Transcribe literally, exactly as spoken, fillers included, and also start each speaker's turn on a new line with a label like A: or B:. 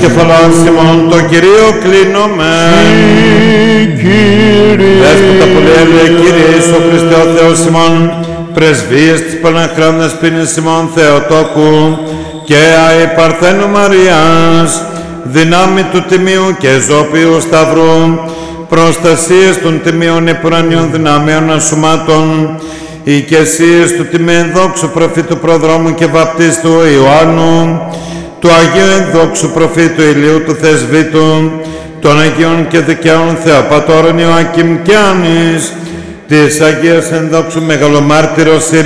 A: κεφαλάς ημών το Κυρίο κλείνομεν. Δέσποτα πολυέλε Κύριε Ιησού Χριστέ ο Θεός ημών, πρεσβείες της Παναχράντας πίνης ημών Θεοτόκου και αη Παρθένου Μαρίας, δυνάμει του Τιμίου και Ζώπιου Σταυρού, προστασίες των τιμίων επουρανιών δυνάμεων ασωμάτων, οικεσίες του τιμίου ενδόξου προφήτου προδρόμου και βαπτίστου Ιωάννου, του Αγίου ενδόξου προφήτου Ηλίου του Θεσβήτου, των Αγίων και Δικαίων Θεοπατώρων Ιωακήμ και Άνης, της Αγίας ενδόξου Μεγαλομάρτυρος